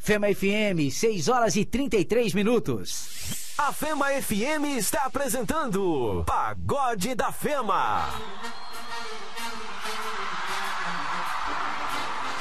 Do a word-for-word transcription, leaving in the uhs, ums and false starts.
Fema F M, seis horas e trinta e três minutos. A Fema F M está apresentando Pagode da Fema.